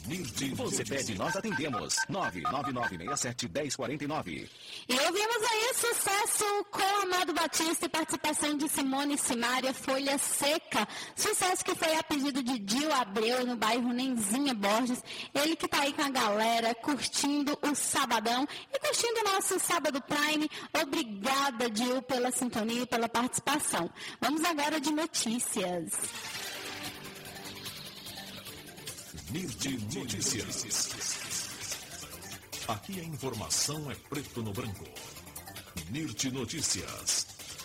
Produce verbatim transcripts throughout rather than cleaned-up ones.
Você pede, nós atendemos. nove nove nove seis sete um zero quatro nove. E ouvimos aí sucesso com Amado Batista e participação de Simone Simaria, Folha Seca. Sucesso que foi a pedido de Dio Abreu, no bairro Nenzinha Borges. Ele que tá aí com a galera, curtindo o sabadão e curtindo o nosso Sábado Prime. Obrigada, Dio, pela sintonia e pela participação. Vamos agora de notícias. Mirti Notícias. Aqui a informação é preto no branco. Mirti Notícias.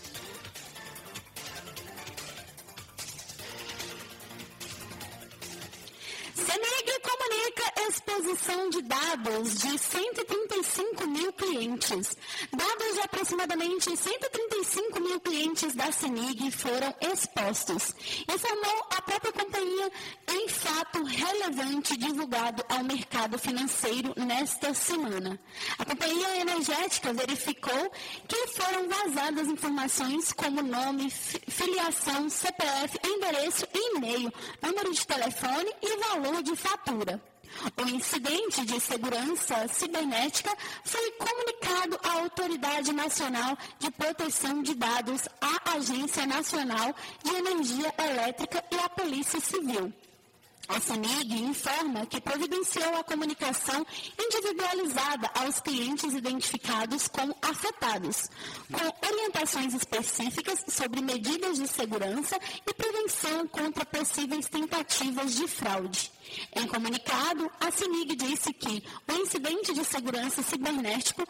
CEMIG comunica exposição de dados de cento e trinta e cinco mil clientes. Dados de aproximadamente cento e trinta e cinco mil clientes da CEMIG foram expostos, informou a própria companhia em fato relevante divulgado ao mercado financeiro nesta semana. A companhia energética verificou que foram vazadas informações como nome, filiação, C P F, endereço e e-mail, número de telefone e valor de fatura. O incidente de segurança cibernética foi comunicado à Autoridade Nacional de Proteção de Dados, à Agência Nacional de Energia Elétrica e à Polícia Civil. A CEMIG informa que providenciou a comunicação individualizada aos clientes identificados como afetados, com orientações específicas sobre medidas de segurança e prevenção contra possíveis tentativas de fraude. Em comunicado, a CEMIG disse que o incidente de segurança cibernético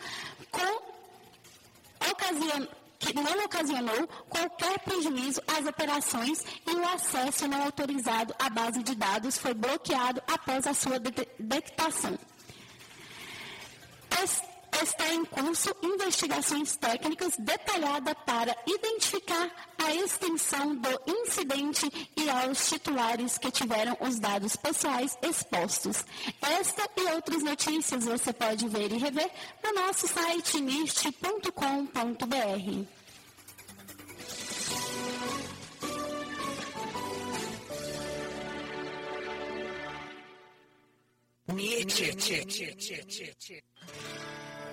com ocasião que não ocasionou qualquer prejuízo às operações e o acesso não autorizado à base de dados foi bloqueado após a sua detectação. Está em curso investigações técnicas detalhadas para identificar a extensão do incidente e aos titulares que tiveram os dados pessoais expostos. Esta e outras notícias você pode ver e rever no nosso site mirti ponto com ponto br. Mirti.